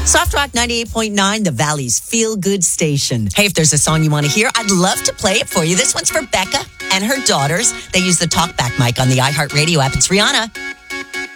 Soft Rock 98.9, the Valley's feel-good station. Hey, if there's a song you want to hear, I'd love to play it for you. This one's for Becca and her daughters. They use the TalkBack mic on the iHeartRadio app. It's Rihanna.